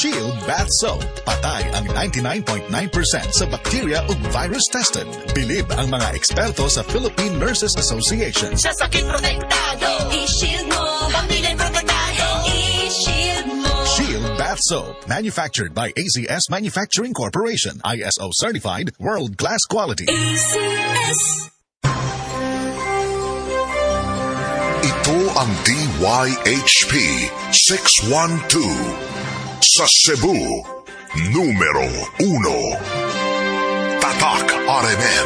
Shield Bath Soap. Patay ang 99.9% sa bacteria ug virus tested. Bilib ang mga eksperto sa Philippine Nurses Association. Sa sakit protektado, i-shield mo. Pamilya protektado, i-shield mo. Shield Bath Soap. Manufactured by AZS Manufacturing Corporation. ISO certified, world-class quality. AZS. Ito ang DYHP 612 sa Cebu, numero 1. Tatak RMN.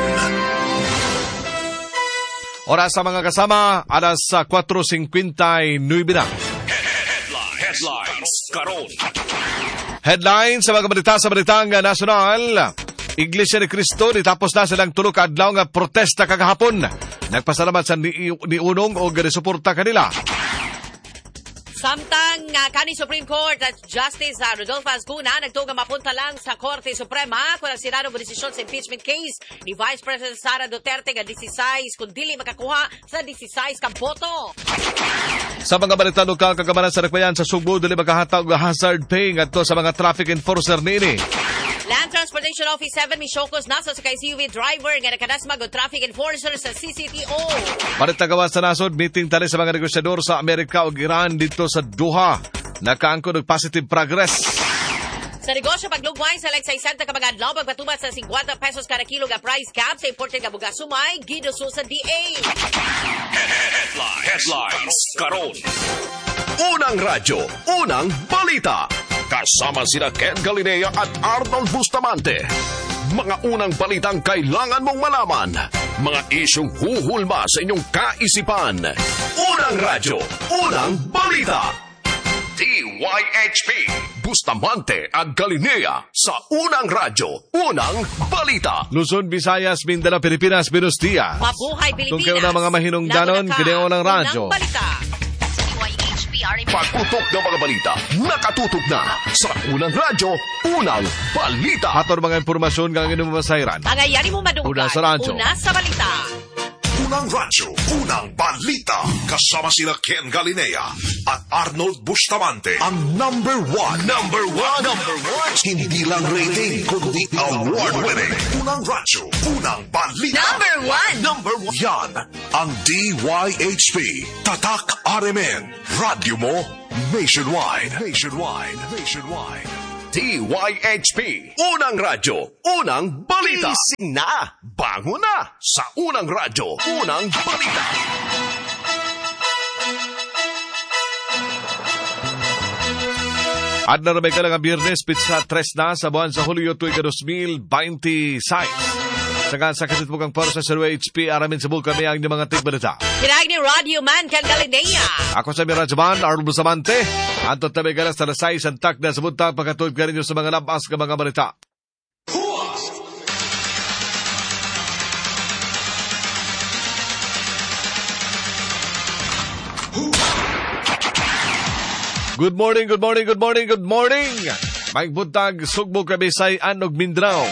Oras sa mga kasama, alas 4:59 na. Headlines karon. Headlines sa mga balita sa balitang nasyonal. Iglesia ni Cristo nitapos na silang tulo ka adlaw nga protesta kagahapon. Nagpasalamat sa ni Unong o gisuporta kanila. Samtang kani Supreme Court at Justice Rodolfo Ascuna nagtuga mapunta lang sa Korte Suprema kung ang Senado mo desisyon sa impeachment case ni Vice President Sara Duterte nga 16 kung dili makakuha sa 16 ka boto. Sa mga balita lokal kagamanan sa Nakbayan sa Sugbo dili makahatag hazard pay ngadto sa mga traffic enforcer niini. Land Transportation Office 7 misyokos nasa sa SUV driver nga nakadasmag og traffic enforcer sa CCTO. Balita gawas sa nasod, meeting tali sa mga negosyador sa Amerika ug Iran dito sa Doha. Nakaangkon og positive progress. Sa negosyo paglugway sa like 60 ka mga adlaw pagpatumat sa 50 pesos kada kilo nga price cap sa imported nga bugas sumay giduso sa DA. Headlines karon. Unang radyo, unang balita. Kasama sina Ken Galinea at Arnold Bustamante. Mga unang balitang kailangan mong malaman. Mga isyong huhulma sa inyong kaisipan. Unang radyo, unang balita. DYHP, Bustamante at Galinea sa unang radyo, unang balita. Luzon, Visayas, Mindanao, Pilipinas, Buenos Dias. Mabuhay Pilipinas. Kung kayo na mga mahinungdanon, kinayo ng radyo. Unang balita. Pagputok ng mga balita, nakatutok na sa unang radyo, unang balita. Hator mga impormasyon nga inyong masayran. Ang ayari mo madunggan. Una sa radyo. Una sa balita. Unang radyo, unang balita. Kasama sila Ken Galinea at Arnold Bustamante. Ang number one. Hindi lang rating, kundi award-winning. Unang radyo, unang balita. Number one. Yan ang DYHP. Tatak RMN. Radyo mo nationwide. DYHP, unang radyo, unang balita. Gising na. Bango na sa unang radyo, unang balita. At naramay ka lang ang Biyernes, pizza 3 na sa buwan sa Hulyo tuwing 2026. Sa kasitbukang para sa HP, aramin sa buong kami ang inyong mga tigbalita. Kinahig ni Radio Man Ken Galinea. Ako sa Miradjaman, Arnold Bustamante. Antot na may galas na nasay, santak na sa buntang pagkatuwid ka rin sa mga labas ka mga balita. Good morning. May buntag, Sugbo, Kabisayan ug Mindanao.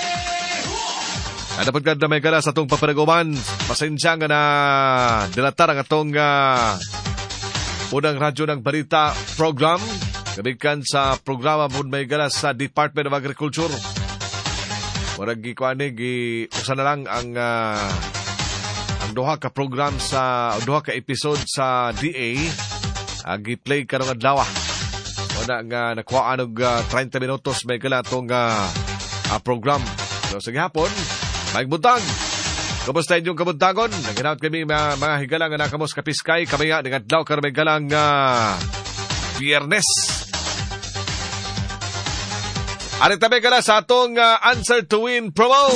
Dapat ka na may galas atong papanaguman. Pasensya nga na dilatar ang atong unang radyo ng balita program. Kabikan sa programa po may galas sa Department of Agriculture. Warag usa na lang ang duha ka program sa duha ka episode sa DA. Gi-play karong adlaw. Wala nga nakuhaan og 30 minutos may gala atong program. So sige hapon. Maing buntag. Kamusta inyong kabuntagon? Naghinawat kami mga higalang na nakamos kapiskay. Kami nga, nangadlaw ka na may galang Biyernes. Arit na may gala sa atong Answer to Win promo.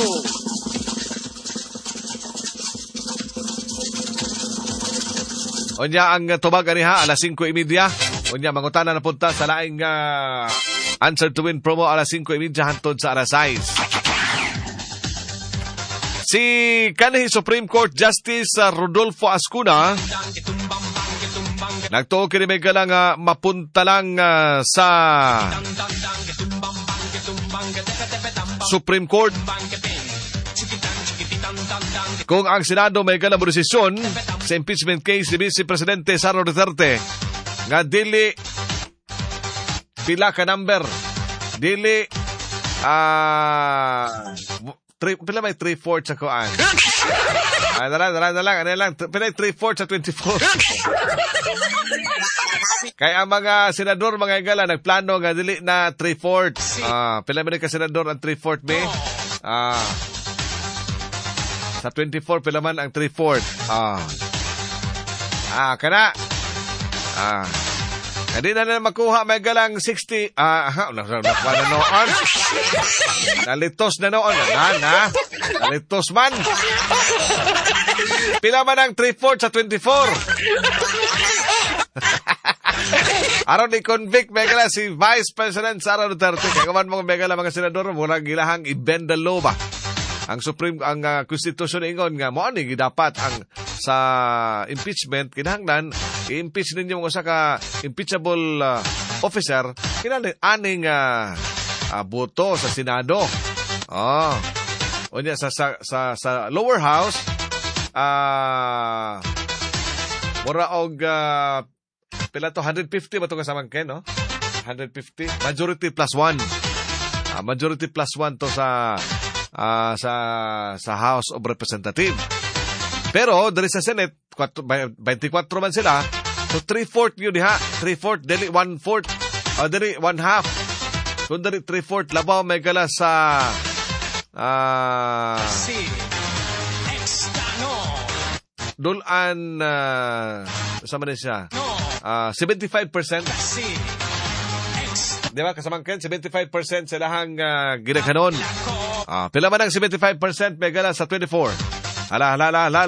Unya ang tubag aniha, alas 5:30. Unya, mangutana na punta sa laing Answer to Win promo, alas 5:30 hantod sa alas 6. Si kanhi Supreme Court Justice Rodolfo Ascuna nagtuo kini may galang mapunta lang sa Supreme Court kung ang Senado may galang desisyon sa impeachment case ni Vice Presidente Sara Duterte nga dili pila ka number. Dili, pila may 3/4 sa kuan. Dala lang. Pila 3/4 sa 24. Kaya ang mga senador, mga igala, nagplano nga dili na 3/4. Pila man ka senador ang 3/4 me? Sa 24, pila man ang 3/4. Kana. Hindi na makuha, may galang 60. Nakuha na noon. Nalitos na noon. Nalitos man. Pila man ang 3/4 sa 24. Aron i-convict megala si Vice President Sara Duterte. Kaya kaman mga megala mga senador, murag gilahang i-bend the law ba? Ang Constitution ingon nga mo ani dapat ang sa impeachment kinahanglan i-impeach ninyo usa ka impeachable officer kinahanglan aning boto sa Senado. Unya sa lower house mura og pila to 150 ba to kasamang ken no? 150 majority plus 1. Majority plus 1 to sa House of Representatives. Pero diri sa Senate 24 man sila. So 3/4 yun diha. 3/4 dili 1/4 dili 1/2. Kung dili 3/4 labaw may gala sa dulan sa man siya 75%. Di ba kasamangkin 75% silahang ginakanon. Pila man ang 75% may gala sa 24. Hala.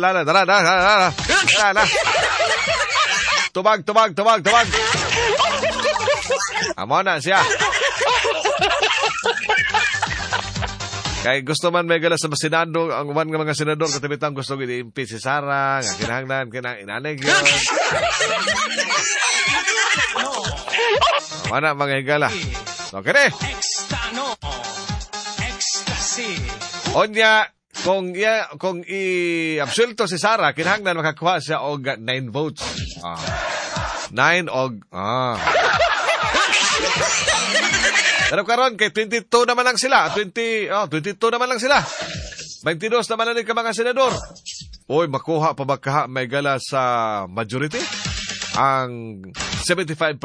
Tubag. Amo na siya. Kay gusto man may gala sa Senado, ang uman nga mga senador katibitang gusto i-impeach si Sara, nga kinahanglan inanay yun. Mana mga higala. Okay. Onya kung i-absuelto si Sara, kinahanglan makakuha siya og 9 votes. 9 og Pero karon kay 22 naman lang sila. 22 naman lang sila. 22 naman lang ka mga senador. Oy, makuha pa ba kaha may gala sa majority? Ang 75%?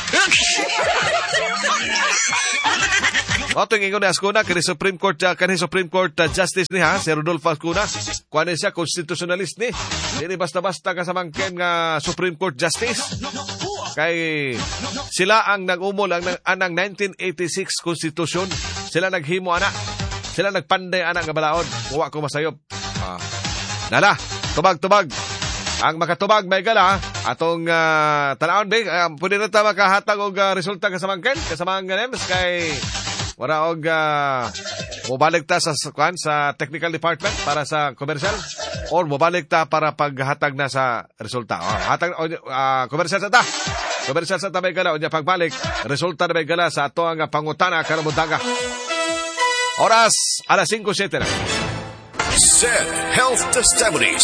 Ito yung ingon ni Ascuna, kani Supreme Court Justice ni si Rodolfo Ascuna. Kuha siya, constitutionalist ni. Hindi basta-basta kasamangkin nga Supreme Court Justice. Kay sila ang nag-umol ang 1986 Constitution. Sila naghimo anak. Sila nagpanday anak nga balaod. Kuha ko masayop. Nala, tubag. Ang makatubag may gala atong tanaon big pwede na ta makahatag og resulta kasamangkin kasamang ganems kay wala og mobalik ta sa technical department para sa commercial or mobalik ta para paghatag na sa resulta. Hatag commercial sa ta may gala unya pagbalik resulta na may gala sa ato ang pangutana karon buntaga. Oras alas 5:07 na. Said Health Testimonies.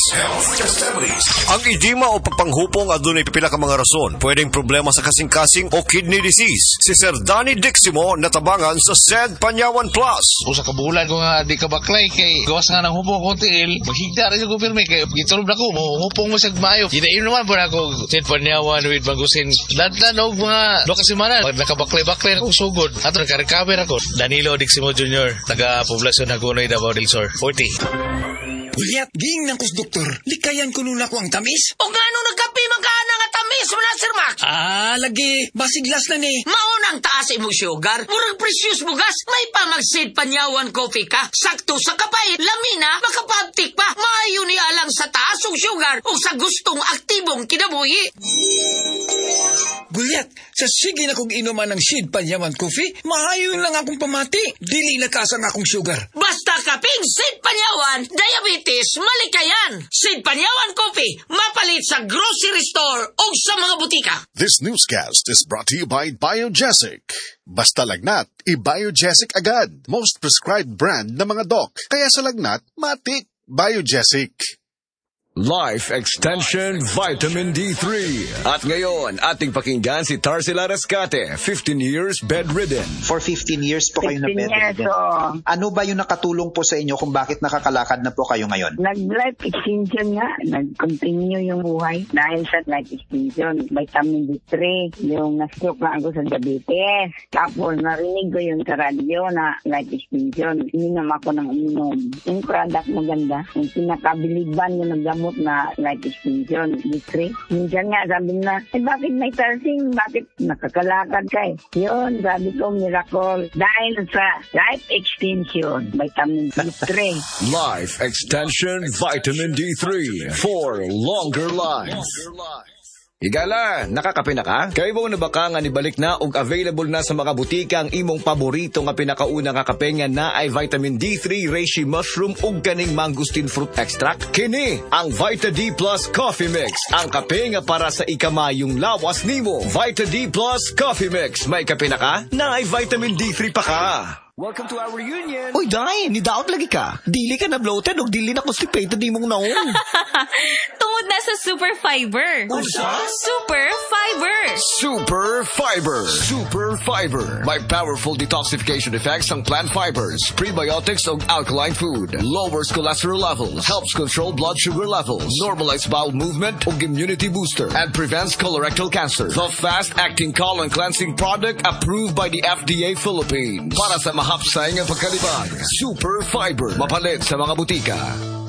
Ang edema o pagpanghupong adunay pipila ka mga rason. Pwedeng problema sa kasing-kasing o kidney disease. Si Sir Danny Diximo natabangan sa SED Panyawan Plus. Usa ka bulan ko nga di ka baklay kay gawas nga ng hupong ko tiil. Maghigda rin ko pirmi kay gitulog na ko hupong mo sa maayo. Dinain naman po na ako SED Panyawan with Magusin. Dadlan og mga 2 semana. Pag nakabaklay-baklay akong sugod. Ato naka-recover ako. Danilo Diximo Jr. Taga-poblasyon na Gunoy, Davao del Sur. 40. Uliat, ging ng kus doktor. Likayan ko nun ako ang tamis. O nga nung nagkapi magkana nga tamis mo na, Sir Max. Lagi. Basiglas na ni. Maunang taas imong sugar. Murag precious bugas. May pamagsid Panyawan coffee ka. Sakto sa kapait. Lamina, makapagtik pa. Maayo ni alang sa taas og sugar o sa gustong aktibong kinabuhi. Gulyat, sa sige na kong inuman ng SED Panyawan Coffee, maayon lang akong pamati. Dili lakasan akong sugar. Basta kaping SED Panyawan, diabetes, malikayan. SED Panyawan Coffee, mapalit sa grocery store o sa mga butika. This newscast is brought to you by Biogesic. Basta lagnat, i-Biogesic agad. Most prescribed brand ng mga doc. Kaya sa lagnat, matik. Biogesic. Life Extension Vitamin D3. At ngayon, ating pakinggan si Tarsila Rescate, 15 years bedridden. For 15 years po kayo na 15 years, bedridden. oo. Ano ba yung nakatulong po sa inyo kung bakit nakakalakad na po kayo ngayon? Nag-life extension nga. Nag-continue yung buhay dahil sa life extension. Vitamin D3. Yung na-stroke na ako sa diabetes. Tapos narinig ko yung sa radyo na life extension. Ininom ako ng inom. Yung product maganda. Yung pinakabiliban yung naggamot na life extension, D3. Minsan nga sabi na, bakit may tarsing? Bakit nakakalakad ka eh? Yun, sabi ko, miracle. Dahil sa life extension, vitamin D3. Life Extension Vitamin D3 for longer life. Higala, nakakape na ka? Kaya mo na ba ka nga nibalik na og available na sa mga butika ang imong paborito nga pinakauna nga kape nga na ay vitamin D3, reishi mushroom ug kaning mangosteen fruit extract? Kini ang Vita D Plus Coffee Mix, ang kape nga para sa ikamayong lawas nimo. Vita D Plus Coffee Mix, may kape na ka? Na ay vitamin D3 pa ka. Welcome to our reunion. Uy, Day, nidaot lagi ka. Dili ka na bloated o dili na constipated di mong naong. Tungod na sa Super Fiber. Super Fiber. Super Fiber. Super Fiber. May powerful detoxification effects ang plant fibers, prebiotics ug alkaline food. Lowers cholesterol levels, helps control blood sugar levels, normalize bowel movement ug immunity booster, and prevents colorectal cancer. The fast-acting colon cleansing product approved by the FDA Philippines. Para sa mahapsay nga pagkalibag, Super Fiber. Mapalit sa mga butika.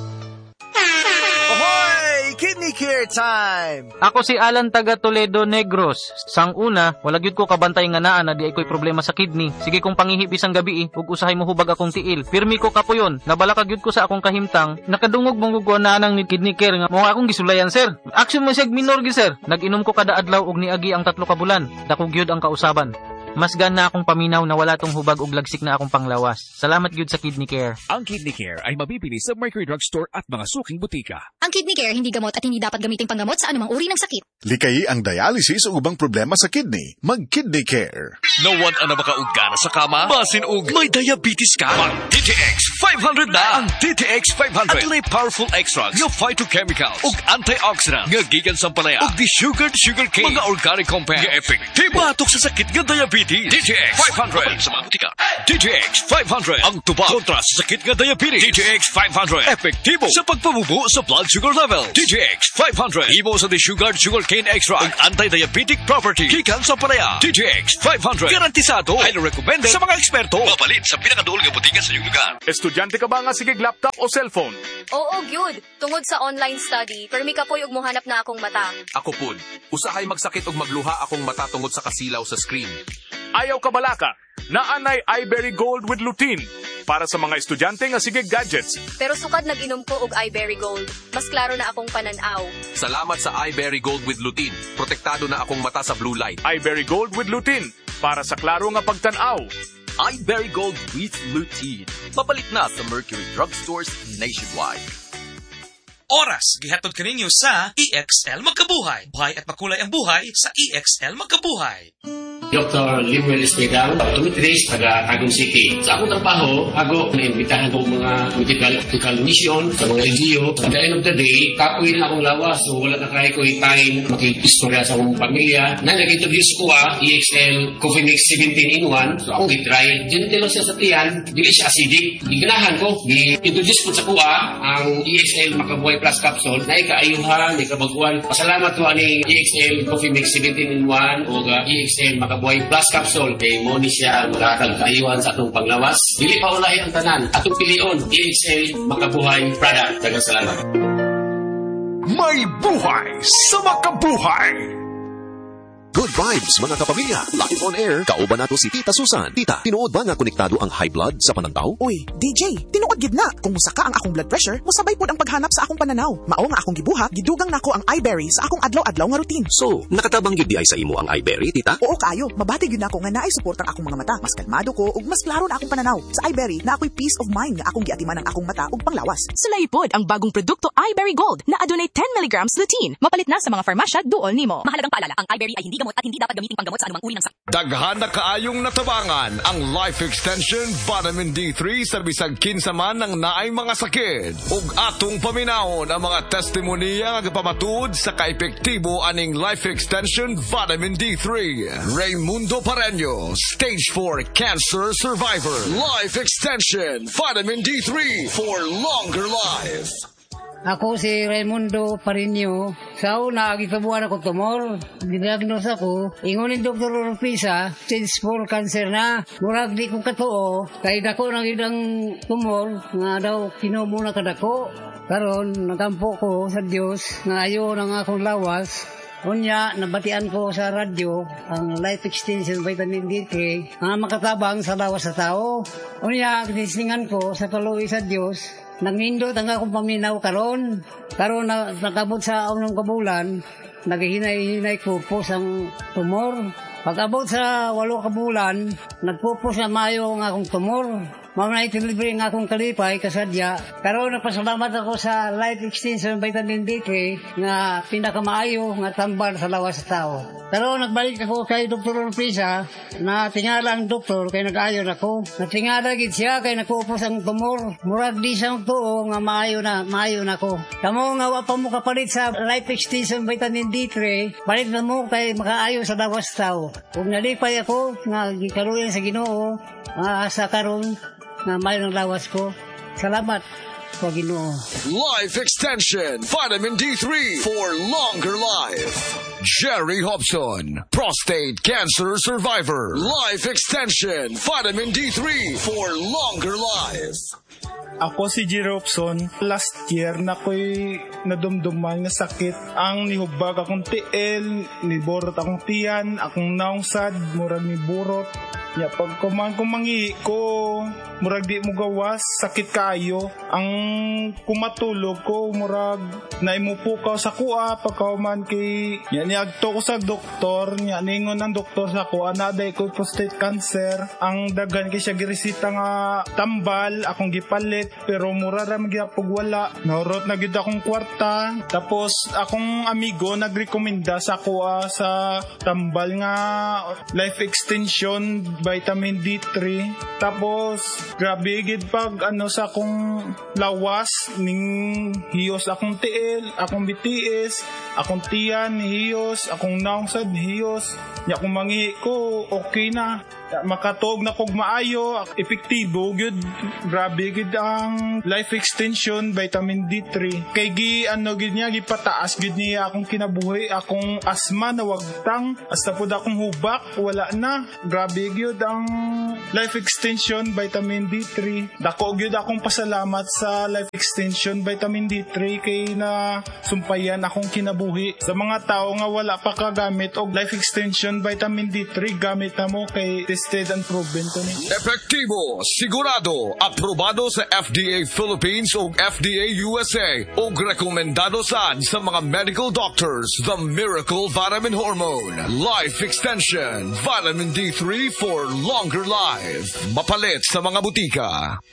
Ahoy! Kidney Care time! Ako si Alan taga Toledo Negros. Sang una, wala gyud ko kabantay nga naa na di ay ko'y problema sa kidney. Sige kong pangihip isang gabi ug usahay mo hubag akong tiil. Pirmi ko kapuyon, nabala ka gyud ko sa akong kahimtang. Nakadungog mong gugo na nang kidney care nga mo akong gisulayan sir. Action mo sig minor gi sir. Nag-inom ko kada adlaw ug niagi ang 3 ka bulan. Dako gyud ang kausaban. Mas gan na akong paminaw na wala tong hubag ug lagsik na akong panglawas. Salamat gyud sa Kidney Care. Ang Kidney Care ay mabibili sa Mercury Drugstore at mga suking butika. Ang Kidney Care hindi gamot at hindi dapat gamiting panggamot sa anumang uri ng sakit. Likayi ang dialysis o ubang problema sa kidney. Mag-Kidney Care. Nawan na makaugana sa kama? Basin ug may diabetes ka? Ang DTX 500 na! Ang DTX 500 at may powerful extracts nga phytochemicals ug antioxidants nga gikan sa palaya ug sugar cane mga organic compounds nga epektibo batok sa sakit nga diabetes. DTX 500 sa mga butika. DTX 500 ang tubag kontra sa sakit nga diabetes. DTX 500 epektibo sa pagpabubo sa blood sugar level. DTX 500 imo sa sugar cane extract ug anti-diabetic property gikan sa palaya. DTX 500 garantisado highly recommended sa mga eksperto. Mapalit sa pinakaduol nga butika sa iyong lugar. Estudyante ka ba nga sigig laptop o cellphone? Oo, gyud. Tungod sa online study, permi ka po'y ug mohanap na akong mata. Ako pud, usahay magsakit og magluha akong mata tungod sa kasilaw sa screen. Ayaw ka balaka, naanay iBerry Gold with lutein para sa mga estudyante nga sigig gadgets. Pero sukad nag-inom ko og iBerry Gold, mas klaro na akong pananaw. Salamat sa iBerry Gold with lutein. Protektado na akong mata sa blue light. iBerry Gold with lutein para sa klaro nga pagtanaw. iBerry Gold with lutein. Mapalit na sa Mercury Drugstores nationwide. Oras, gihatod kaninyo sa EXL Magkabuhay. Buhay at makulay ang buhay sa EXL Magkabuhay. Dr. Limuel Espedal, 2 days taga Tagum City. Sa akong trabaho, ako naimbitahan ko mga medical mission sa mga LGU. At the end of the day, kapoy na akong lawas. So wala na kaya ko time makikistorya sa akong pamilya. Na nag-introduce ko EXL Coffee Mix 17-in-1. So akong i-try. Gentle lang siya sa tiyan. Dili siya acidic. Iganahan ko. I-introduce ko sa kuha ang EXL Makabuhay Plus Capsule na ikaayuhan, ikabaguan. Pasalamat ko ani EXL Coffee Mix 17-in-1 o EXL Makabuhay Plus Capsule. Kay mo ni siya makakagayuhan sa atong panglawas. Dili pa ulahin ang tanan. Atong pilion, EXL Makabuhay product. Daghang salamat. May buhay sa makabuhay! Good vibes, mga kapamilya. Live on air, kauban nato si Tita Susan. Tita, tinuod ba nga konektado ang high blood sa panantaw? Uy, DJ, tinuod gid na. Kung musaka ang akong blood pressure, musabay pod ang paghanap sa akong pananaw. Mao nga akong gibuhat, gidugang nako ang iBerry sa akong adlaw-adlaw nga routine. So, nakatabang gyud di ay sa imo ang iBerry, Tita? Oo kayo, mabati gyud nako nga naay support ang akong mga mata. Mas kalmado ko ug mas klaro na akong pananaw. Sa iBerry, na ako'y peace of mind nga akong giatiman ang akong mata ug panglawas. Sulay pod ang bagong produkto iBerry Gold na adunay 10 mg lutein. Mapalit na sa mga farmasya duol nimo. Mahalagang paalala, ang iBerry ay hindi gamot gamot at hindi dapat gamiting panggamot sa anumang uri ng sakit. Daghan na kaayong natabangan ang Life Extension Vitamin D3 sa bisag kinsaman ng naay mga sakit. Ug atong paminahon ang mga testimonya nga pamatud sa kaepektibo aning Life Extension Vitamin D3. Raymundo Pareño, Stage 4 Cancer Survivor. Life Extension Vitamin D3 for longer life. Ako si Raymundo Pareño. Sa una, agitabuan ako tumor. Didiagnose ako. Ingunin Dr. Orpisa, stage 4 cancer na. Murag di kong katuo. Kaya dako ng idang tumor. Nga daw kinumo na kadako. Karon nagampo ko sa Diyos. Nga ayo ng akong lawas. Unya, nabatian ko sa radyo ang Life Extension Vitamin D3 nga makatabang sa lawas sa tao. Unya, kinisingan ko sa kaluwi sa Diyos. Nangindot ang akong paminaw karon na nakabot sa unang kabulan, naghihinay-hinay ko po ang tumor. Pag-abot sa 8 kabulan, nagpupos na mayo ang akong tumor. Mamay tinilibre ang akong kalipay kasadya. Pero nagpasalamat ako sa Life Extension Vitamin D3 nga pinakamaayo nga tambal sa lawas sa tao. Pero nagbalik ako kay Dr. Orpisa na tingala ang doktor kay nag-ayon ako. Natingala gid siya kay nagpupos ang tumor. Murag di sa tuo nga maayo na ako. Kamo nga wa pa mo kapalit sa Life Extension Vitamin D3, palit na mo kay makaayo sa lawas sa tao. Kung nalipay ako nga gikaluyan sa Ginoo, sa karon na may ng lawas ko. Salamat po Ginoo. Life Extension Vitamin D3 for longer life. Jerry Hobson, prostate cancer survivor. Life Extension Vitamin D3 for longer life. Ako si Jerry Hobson. Last year na ko'y nadumduman na sakit. Ang nihubag akong tiil, niborot akong tiyan, akong naungsad, murag ni burot. Ya, pag kumangi ko, murag di mo gawas, sakit kayo. Ang kumatulog ko, murag naimupukaw sa kuha, pagkauman kay, niagto ko sa doktor, ningon ang doktor sa kuha, naday ko prostate cancer. Ang dagan kay siya giresita nga tambal, akong gipalit, pero mura ram gyapog wala. Naurot na gid akong kwarta. Tapos akong amigo nagrekomenda sa kuha sa tambal nga Life Extension Vitamin D3. Tapos grabe gid pag sa akong lawas ning hiyos akong tiil, akong BTS, akong tiyan hiyos, akong naungsad hiyos. Nya kung mangi ko okay na. Makatog na kog maayo, epektibo gyud. Grabe gid ang Life Extension Vitamin D3. Kay gid niya gipataas gid niya akong kinabuhi, akong asma na wagtang, hasta pud akong hubak wala na. Grabe gyud ang Life Extension Vitamin D3. Dako gyud akong pasalamat sa Life Extension Vitamin D3 kay na sumpayan akong kinabuhi. Sa mga tao nga wala pa kagamit og Life Extension Vitamin D3, gamit na mo kay tested and proven ko ni. Epektibo, sigurado, aprobado sa FDA Philippines ug FDA USA ug rekomendado sad sa mga medical doctors. The Miracle Vitamin Hormone, Life Extension Vitamin D3 for longer life. Mapalit sa mga butika.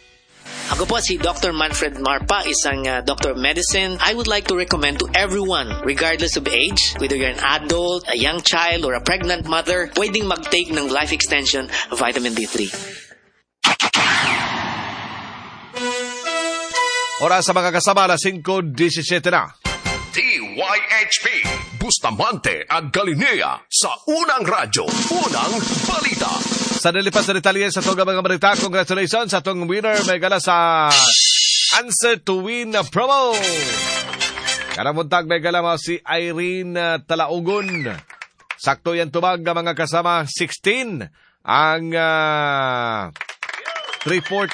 Ako po si Dr. Manfred Marpa, isang Doctor of Medicine. I would like to recommend to everyone, regardless of age, whether you're an adult, a young child, or a pregnant mother, pwedeng mag-take ng Life Extension Vitamin D3. Oras sa mga kasama na 5:17 na. DYHP, Bustamante at Galilea sa Unang Radyo, Unang Balita. Sa nilipas na detalye sa itong mga balita, congratulations sa itong winner. May gala sa Answer to Win promo. Karamuntag may gala mo si Irene Talaugon. Sakto yan tumag na mga kasama 16. Ang 3/4.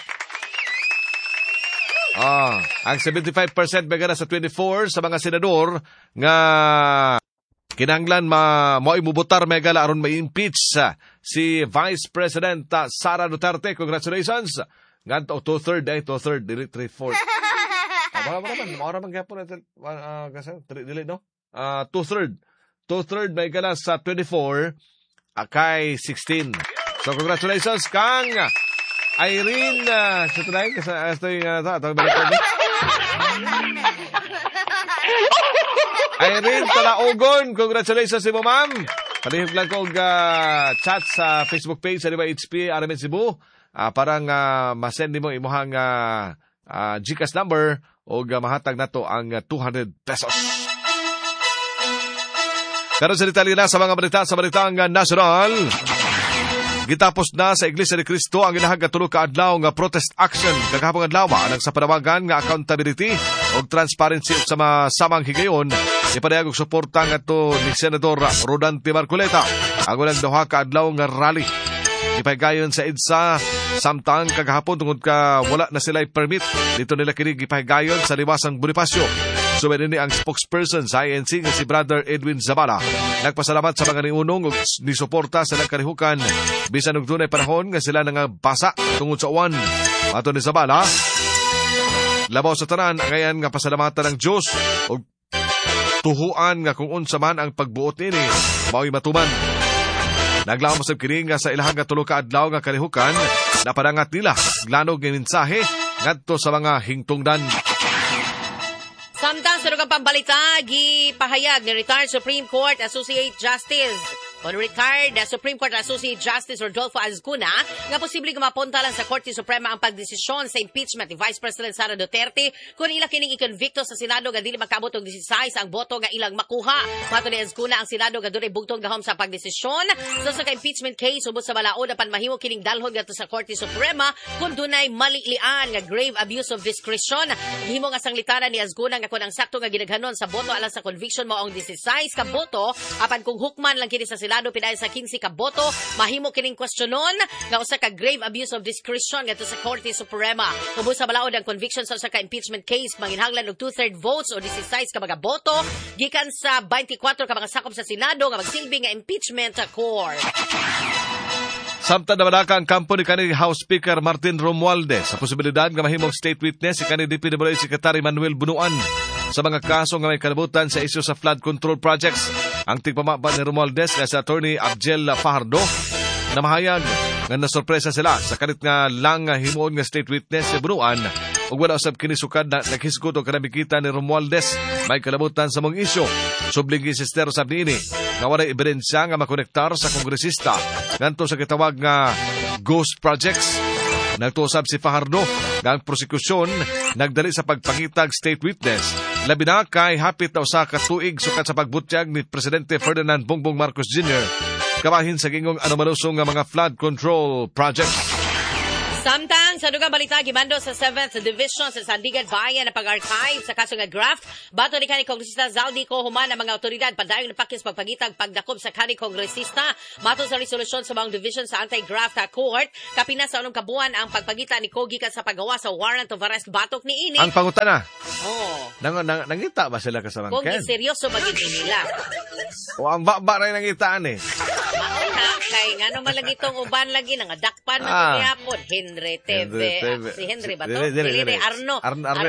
Ang 75% may gala sa 24 sa mga senador nga kinahanglan mo imubutar may gala aron ma-impeach si Vice President Sara Duterte. Congratulations. Ganto 2/3 dili 3/4. Mara man gyapon kasi dili no. 2/3 may gala sa 24 kay 16. So congratulations kang Irene sa tunay kasi Irene Talaugon, congratulations si mo, ma'am. Palihog lang ko chat sa Facebook page sa HP RMN Cebu. Parang masend mo imuhang GCash number o mahatag na to ang 200 pesos. Pero sa detalye na sa mga balita sa balitang national. Gitapos na sa Iglesia ni Cristo ang inahag nga tulo ka adlaw nga protest action kagahapon adlaw nang sa panawagan nga accountability ug transparency ug sama samang higayon ipadayag og suporta ngadto ni Senador Rodante Marcoleta ang ulang duha ka adlaw nga rally. Ipahigayon sa EDSA samtang kagahapon tungod ka wala na sila permit dito nila kini gipahigayon sa liwasang Bonifacio. Sumayin ni ang spokesperson sa INC nga si Brother Edwin Zabala. Nagpasalamat sa mga niunong ug nisuporta sa nagkarihukan bisan og dunay panahon nga sila nangabasa tungod sa uwan. Ato ni Zabala, labaw sa tanan ang ayan nga pasalamatan ng Dios ug tuhuan nga kung unsa man ang pagbuot nini mao'y matuman. Naglaom sa kini nga sa ilahang nga tulo ka adlaw nga kalihukan napadangat nila glanog nga mensahe ngadto sa mga hingtungdan. Samtang sa dugang pambalita, gipahayag ni retired Supreme Court Associate Justice Supreme Court Associate Justice Rodolfo Azcuna nga posibleng mapunta lang sa Korte Suprema ang pagdesisyon sa impeachment ni Vice President Sara Duterte kung ila kining ikonvikto sa Senado nga dili makabot og 16 ang boto nga ilang makuha. Mato ni Azcuna ang Senado nga dunay bugtong gahom sa pagdesisyon sa impeachment case subot sa balaod apan mahimo kining dalhon ngadto sa Korte Suprema kung dunay malilian nga grave abuse of discretion. Himo nga sanglitanan ni Azcuna nga kun ang sakto nga ginaghanon sa boto alang sa conviction mao ang 16 ka boto apan kung hukman lang kini sa Senado pinay sa 15 ka boto, mahimo kining kwestiyonon nga usa ka grave abuse of discretion ngadto sa Korte Suprema. Tungod sa balaod ang conviction sa usa ka impeachment case, manginhanglan og 2/3 votes o 16 ka mga boto gikan sa 24 ka mga sakop sa Senado nga magsilbi nga impeachment court. Samtang namadaka ang kampo ni kanhi House Speaker Martin Romualdez sa posibilidad nga mahimong state witness si kanhi DPWH Secretary Manuel Bunuan sa mga kaso nga may kalabutan sa isyu sa flood control projects. Ang tigpamaba ni Romualdez nga sa Attorney Abjel Fajardo na mahayag nga nasurpresa sila sa kalit nga lang himuon nga state witness si Bunuan ug wala usab kini sukad na naghisgot og kanabikita ni Romualdez may kalabutan sa mong isyu. Subling gisistero sab niini nga walay ebidensya nga makonektar sa kongresista nganto sa gitawag nga ghost projects. Nagtuusab si Fajardo nga ang prosekusyon nagdali sa pagpangitag state witness labi na kay hapit na usa ka tuig sukat sa pagbutyag ni Presidente Ferdinand Bongbong Marcos Jr. kabahin sa gingong anomalusong nga mga flood control project. Samtang sa dugang balita gimando sa 7th Division sa Sandigan Bayan na pag-archive sa kaso nga graft bato ni kanhi kongresista Zaldico human ang mga otoridad padayon pakis pagpagitag pagdakop sa kanhi kongresista mato sa resolusyon sa mga division sa anti-graft court kapina sa unong kabuan ang pagpagita ni Kogi sa paggawa sa warrant of arrest batok ni ini. Ang pangutana. Nangita ba sila kasamang Kogi seryoso magit nila. O ang ba rin nangitaan eh. Kay ngano man lagi itong uban lagi nangadakpan man gihapon Henry TV. Si Henry ba to? Dili Arno.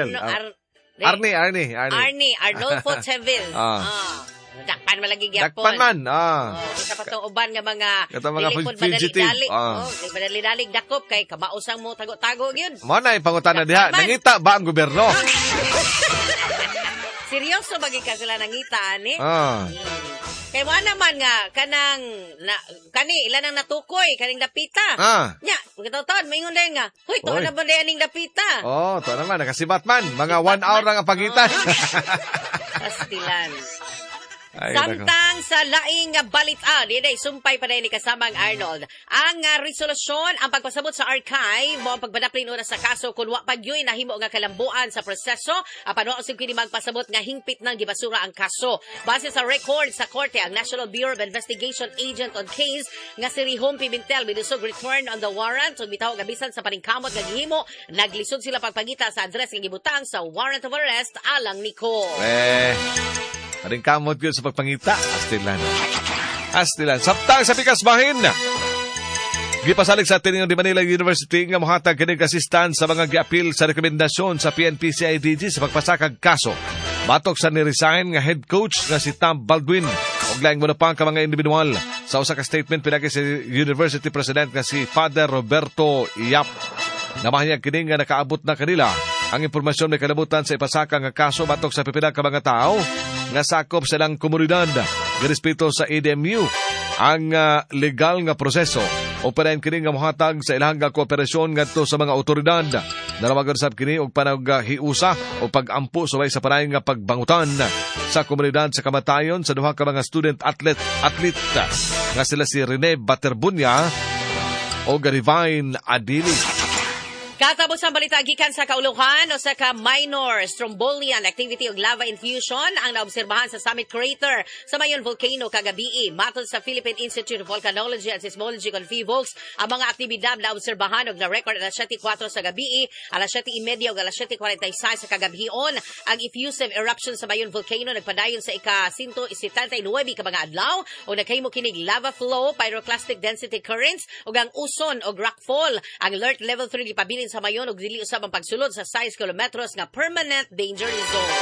Arnie Arnolfo Tevez. Dakpan man lagi gihapon. Dakpan man. Isa pa tong uban nga mga fugitive. Madali-dali dakop kay kamausang mo tago-tago gyud. Mo na ipangutana diha. Nangita ba ang gobyerno? Seryoso bagi ka sila nangita ani? Kay mo naman nga kanang kani ilan ang natukoy kaning dapita. Nya, pagkataon maingon din nga, "Hoy, to na ba ning dapita?" To naman nakasibat man, mga 1 hour lang ang pagitan. Pastilan. Samtang sa laing balita, dinay sumpay pa ni kasamang Arnold. Ang resolusyon, ang pagpasabot sa archive, mo ang pagbadaplin una sa kaso kung wa pagyoy nahimo nga kalambuan sa proseso, apan wa usab kini magpasabot nga hingpit nang gibasura ang kaso. Base sa record sa korte, ang National Bureau of Investigation Agent on Case nga si Rihom Pimentel bidusog return on the warrant ug bitaw gabisan sa paningkamot nga gihimo, naglisod sila pagpagita sa address nga gibutang sa warrant of arrest alang niko. Aring kamot yun sa pagpangita. Astilan. Samtang sa pikas bahin. Gipasalig sa Ateneo de Manila University nga mohatag kining assistance sa mga giapil sa rekomendasyon sa PNP-CIDG sa pagpasakag kaso. Batok sa ni-resign nga head coach nga si Tom Baldwin. Og laing mo na pang ka mga individual. Sa usa ka statement pinagi si University President nga si Father Roberto Yap. Namahayag kining nga nakaabot na kanila ang impormasyon may kalabutan sa ipasaka nga kaso batok sa pipila ka mga tao nga sakop silang komunidad. Girespeto sa EDMU ang legal nga proseso o panayon kini nga mohatag sa ilahang nga kooperasyon ngadto sa mga otoridad. Nanawagan sab kini og panaghiusa o pagampo subay sa panayon nga pagbangutan sa komunidad sa kamatayon sa duha ka mga student athlete nga sila si Rene Baterbunya o Divine Adili. Katapos ang balita gikan sa kauluhan o sa ka-minor strombolian activity o lava infusion ang naobserbahan sa Summit Crater sa Mayon Volcano kagabi. Matod sa Philippine Institute of Volcanology and Seismology kon PHIVOLCS, ang mga aktibidad na obserbahan og na-record alas 7:04 sa gabi, alas 7:30 ug alas 7:46 sa kagabion. Ang effusive eruption sa Mayon Volcano nagpadayon sa ika-179 ka mga adlaw o nagkahimo kinig lava flow, pyroclastic density currents ug ang uson og rockfall. Ang alert level 3 gipabilin sa Mayon ug dili usab ang pagsulod sa 6 kilometros nga permanent danger zone.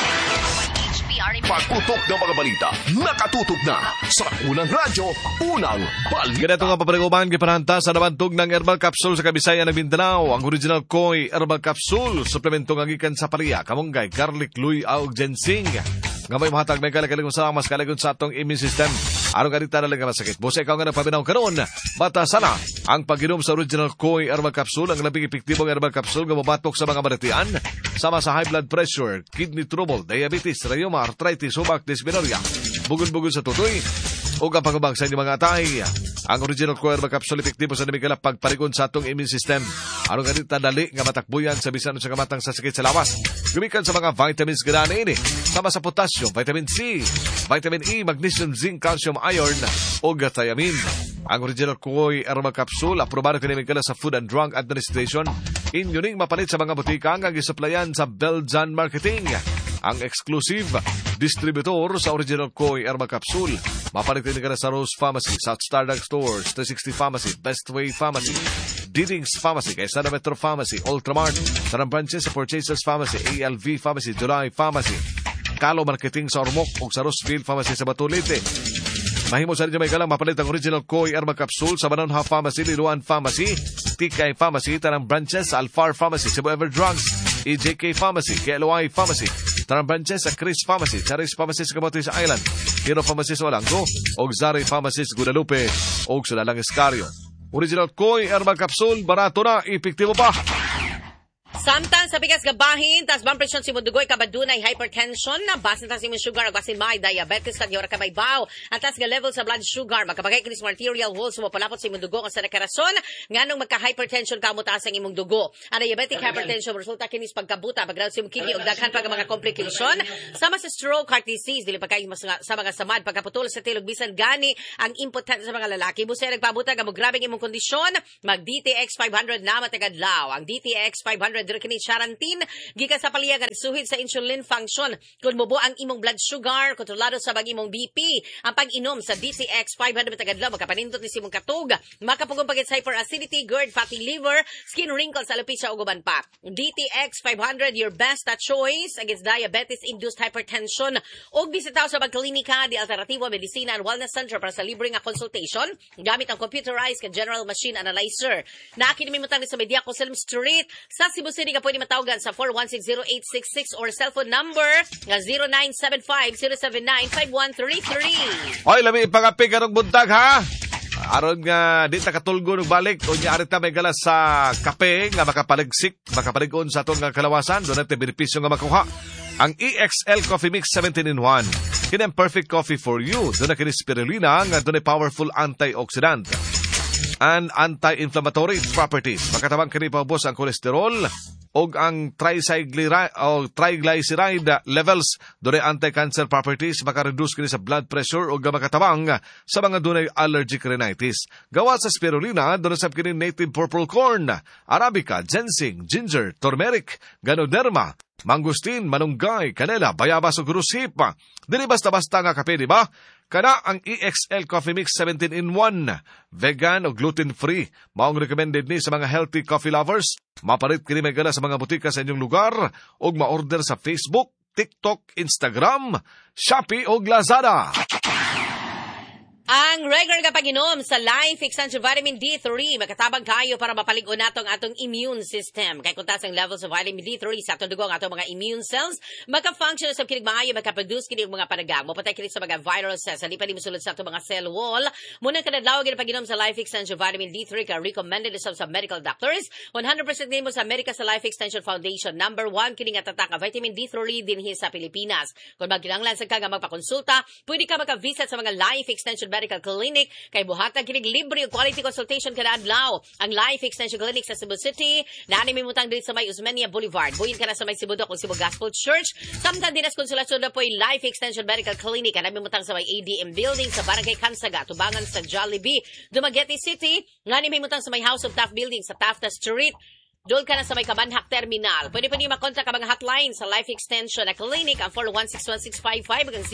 Pag-utok ng mga balita, nakatutok na sa unang radyo, unang balita. Ganito nga papareguman, gipananta sa nabantog ng herbal capsule sa Kabisayan ng Mindanao. Ang original Koi herbal capsule, suplemento nga gikan sa pariya, kamunggay, garlic, luya ug ginseng. Gamay mahatag may kalagaling sa mas kalagon sa atong immune system. Aron ganita na lang masakit. Busa ikaw nga nagpabinaw karon, bata sana ang pag-inom sa original Koi herbal capsule, ang labing epektibong herbal capsule nga mabatok sa mga baritian, sama sa high blood pressure, kidney trouble, diabetes, rheuma, arthritis, subak, dysmenorrhea, bugol-bugol sa tutoy, o ang pagubang sa inyong mga atay. Ang original Koi herbal capsule epektibo sa namigala pagparigon sa atong immune system. Aron ganita dali nga matakbuyan sa bisan sa kamatang sa sakit sa lawas. Gumikan sa mga vitamins gana ini, sama sa potassium, vitamin C, vitamin E, magnesium, zinc, calcium, iron, o thiamine. Ang original Koi herbal capsule, aprobado kinimikala sa Food and Drug Administration. Inyo ning mapalit sa mga butika nga gisuplayan sa Belgian Marketing. Ang exclusive distributor sa original Koi herbal capsule. Mapalit kinimikala sa Rose Pharmacy, South Stardust Stores, 360 Pharmacy, Bestway Pharmacy, Didings Pharmacy, Quezada Metro Pharmacy, Ultramart, Sarang Branches sa Purchasers Pharmacy, ALV Pharmacy, July Pharmacy, Kalo Marketing sa Ormoc o sa Rosefield Pharmacy sa Batulite. Mahimo sa rin may kalang mapalit ang original Koi herbal capsule sa Bananha Pharmacy, Liluan Pharmacy, Tikay Pharmacy, Tanang Branches, Alfar Pharmacy, Cebu Ever Drugs, EJK Pharmacy, KLY Pharmacy, Tanang Branches sa Chris Pharmacy, Charis Pharmacy sa Camotes Island, Hero Pharmacy sa Olanggo, o Zari Pharmacy sa Guadalupe, o sa Lalang Escario. Original Koi herbal capsule, barato na, epektibo pa. Samtang sa bigas gabahin, tas bang presyon si Mundugoy kabadunay hypertension, basin tas imong sugar, basin may diabetes, kag yora ka may baw, ang tas ga level sa blood sugar, magkabagay kinis arterial walls, mapalapot sa imong dugo kung sa nakarason, nganong magka-hypertension ka mo taas ang imong dugo. Ang diabetic hypertension, resulta kinis pagkabuta, pagdaw sa imong kidney, o daghan pag mga complication, sama sa stroke, heart disease, dili pagkain sa mga samad, pagkaputol sa tilog, bisan gani, ang impotent sa mga lalaki. Busa nagpabuta, gamog grabing imong kondisyon, mag-DTX 500 na matagadlaw. Ang DTX 500 kini Charantin, gikan sa paliyagan suhid sa insulin function. Kung mubo ang imong blood sugar, kontrolado sa bag imong BP, ang pag-inom sa DTX 500 matagadlaw, makapanindot ni simong katog, makapugong pagit sa hyperacidity, GERD, fatty liver, skin wrinkles, alopecia, uguban pa. DTX 500, your best choice against diabetes-induced hypertension. Og bisitaw sa Bagklinika di Alternativo Medicina and Wellness Center para sa libre nga consultation, gamit ang computerized ka general machine analyzer. Nakinimimutang sa Mediaco Selm Street, sa Cebu City ka pwede matawagan sa 4160866 or cellphone number nga 0975-079-5133. Oy, lami ipangapig karong buntag ha. Aron nga di ta katulgo ng balik o niya arita may galas sa kape nga makapaligsik, makapaligon sa atong kalawasan, doon natin benepisyo nga makuha. Ang EXL Coffee Mix 17-in-1. Kini ang perfect coffee for you. Doon na kini spirulina nga doon ay powerful antioxidant and anti-inflammatory properties. Makatabang kini paubos ang kolesterol o ang triglyceride levels. Doon ay anti-cancer properties. Makareduce kini sa blood pressure o makatabang sa mga doon ay allergic rhinitis. Gawa sa spirulina, doon sa kini native purple corn, arabica, ginseng, ginger, turmeric, ganoderma, mangustin, manunggay, kanela, bayabas o grusip. Dili basta-basta nga kape, di ba? Kana ang EXL Coffee Mix 17-in-1. Vegan o gluten-free. Maong recommended ni sa mga healthy coffee lovers. Mapalit kini may gala sa mga butika sa inyong lugar o ma-order sa Facebook, TikTok, Instagram, Shopee o Lazada. Ang regular nga pag-inom sa Life Extension Vitamin D3, makatabang kayo para mapalig-on natong atong immune system. Kay kuntas ang levels of vitamin D3 sa atong dugong atong mga immune cells, maka-function sa kinig maayo, maka-produce kinig mga panagang. Mapatay kinig sa mga viral cells. Alipan ni musulod sa atong mga cell wall. Muna kadadlaw gid pag-inom sa Life Extension Vitamin D3 ka recommended sa medical doctors. 100% nimo sa America sa Life Extension Foundation. Number 1 kining atatak nga vitamin D3 dinhi sa Pilipinas. Kung magkinahanglan sa ka nga magpakonsulta, pwede ka maka-visit sa mga Life Extension Medical Clinic kay buhatag kinig libre og quality consultation kada adlaw. Ang Life Extension Clinic sa Cebu City, naani mimutang diri sa may Usmeña Boulevard. Buyin ka na sa may Sibudok o Cebu Gospel Church. Samtang dinas konsulasyon na po Life Extension Medical Clinic na mimutang sa may ADM Building sa Barangay Kansaga, tubangan sa Jollibee, Dumaguete City. Ngani mimutang sa may House of Taft Building sa Tafta Street. Doon ka na sa may Kabanhak Terminal. Pwede pa niyo makontak ang mga hotline sa Life Extension na Clinic ang 4161655 hanggang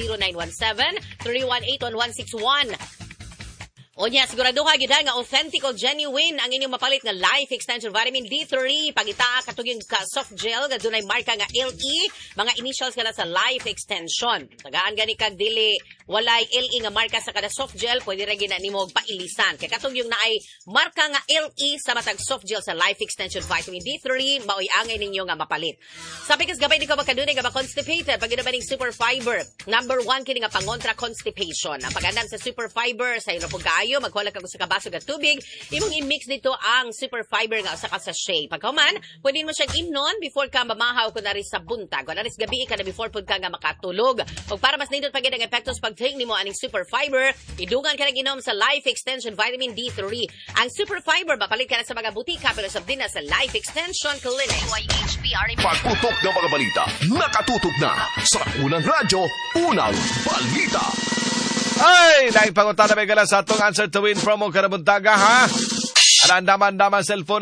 0917-318-1161. O niya, siguraduha gid nga authentic o genuine ang inyong mapalit nga Life Extension Vitamin D3. Pagita katong yung soft gel nga dunay marka nga LE, mga initials ka na sa Life Extension. Tagaan gani kag dili walay LE nga marka sa kada soft gel, pwede ra gid nimo pailisan. Kay katong yung naay marka nga LE sa matag soft gel sa Life Extension Vitamin D3, maoy angay ninyo nga mapalit. Sa pikas gabay di ko makadunay nga constipated pag ginaba ning super fiber. Number 1 kini nga pangontra constipation. Ang pagandam sa super fiber sa ilo magkuha ka sa kabaso ng tubig, imong i-mix dito ang super fiber nga sa sachet. Pagkaman, pwede mo siyang imnon before ka mamahaw kung naris sa buntag. Kung naris gabi ka na before pud ka nga makatulog. O para mas nindot pagid ang epektos pag-take nimo aning super fiber, idugan ka nag-inom sa Life Extension Vitamin D3. Ang super fiber, mapalit ka na sa mga butika pero sabdi na sa Life Extension Clinic. Pagtutok ng mga balita, nakatutok na sa unang radyo, unang balita. Ay, naipangutana may gala sa atong answer to win promo karabuntaga, ha? Andaman cellphone.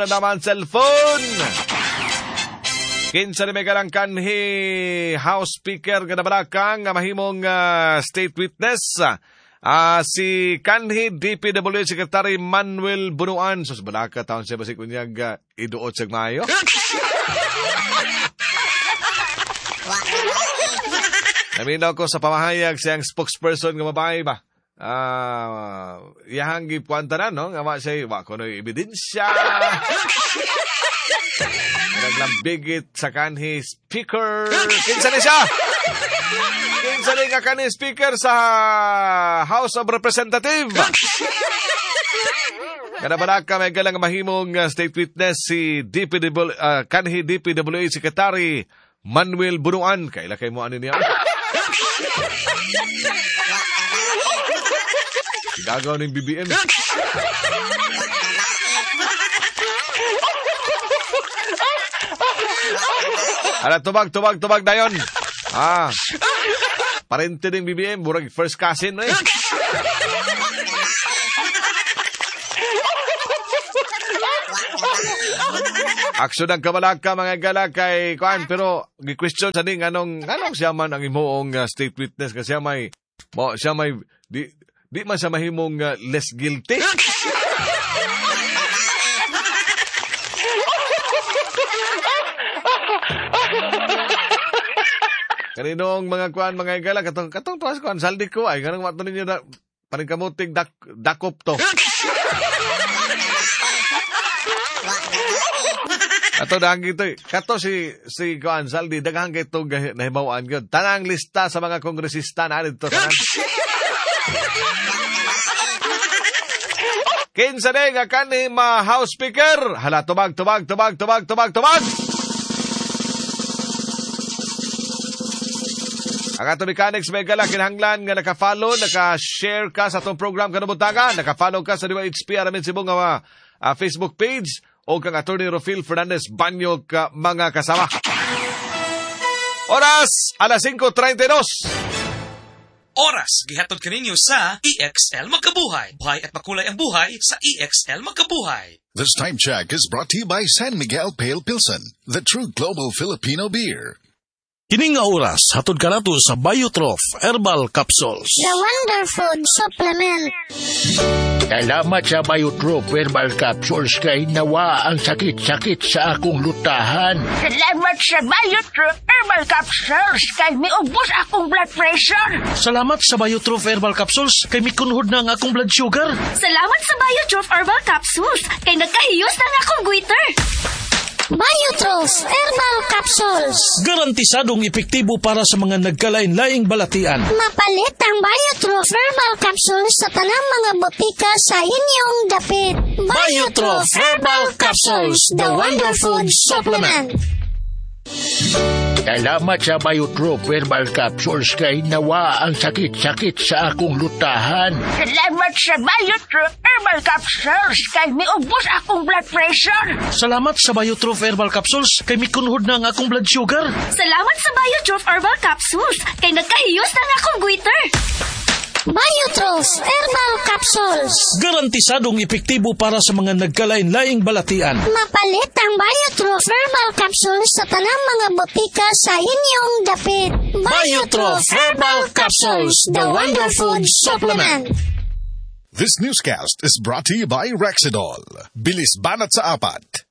Kinsa ni may galang kanhi house speaker nga nabalakang mahimong state witness. Si kanhi DPWH Secretary Manuel Bunuan. So, balaka taon siya basi kunyag iduot sa mayo. Naminaw ko sa pamahayag siyang spokesperson nga babae ba? Iyahang gipuantanan, no? Nga siya, wako na ebidensya. Naglambigit sa kanhi speaker. Kinsa ni siya? Kinsa ni nga kanhi speaker sa House of Representatives? Kanabalaka may galang mahimong state witness si kanhi DPWH Secretary Manuel Bunuan. Kaila kay mo ano niya? Gagaw ng BBM. Ala, tubag na yun. Parente ng BBM, burag first cousin, eh. Aksyon ang kamalaka mga gala kay Kuan, pero gi-question sa ning anong siya man ang imuong state witness kasi siya may di man siya mahimong less guilty. Kaninong mga Kuan mga gala katong tuwas Kuan saldi ko ay kanang wato ninyo na paningkamuting dakop to. Ato dahang gito kato si Kuan Saldi daghang gito nahibawaan gyud tanang lista sa mga kongresista na dito tanan. Kinsa de nga kanhi ma house speaker hala tubag. Ang ato mechanics may gala kinahanglan nga naka-follow, naka-share ka sa atong program kanabutagan, naka-follow ka sa DYHP Aramin Cebu nga Facebook page o kang Attorney Rofil Fernandez Banyo ka mga kasama. Oras, alas 5:32. Oras, gihatod kaninyo sa EXL Magkabuhay. Buhay at makulay ang buhay sa EXL Magkabuhay. This time check is brought to you by San Miguel Pale Pilsen, the true global Filipino beer. Kining nga oras, hatod ka nato sa Biotrof Herbal Capsules. The Wonder Food Supplement. Salamat sa Biotrof Herbal Capsules kay nawa ang sakit-sakit sa akong lutahan. Salamat sa Biotrof Herbal Herbal Capsules kay miubos akong blood pressure. Salamat sa Biotroph Herbal Capsules kay mikunhod na ang akong blood sugar. Salamat sa Biotroph Herbal Capsules kay nagkahiyos na nga akong goiter. Biotroph Herbal Capsules. Garantisadong epektibo para sa mga nagkalain-laing balatian. Mapalit ang Biotroph Herbal Capsules sa tanang mga botika sa inyong dapit. Biotroph Herbal Capsules, the Wonder Food Supplement. Salamat sa Biotroph Herbal Capsules kay nawa ang sakit-sakit sa akong lutahan. Salamat sa Biotroph Herbal Capsules kay miubos akong blood pressure. Salamat sa Biotroph Herbal Capsules kay mikunhod na ang akong blood sugar. Salamat sa Biotroph Herbal Capsules kay nagkahiyos na nga akong goiter. Biotroph Herbal Capsules. Garantisadong epektibo para sa mga nagkalain-laing balatian. Mapalit ang Biotroph Herbal Capsules sa tanang mga botika sa inyong dapit. Biotroph Herbal Capsules, the Wonder Food Supplement. This newscast is brought to you by Rexidol. Bilis banat sa apat.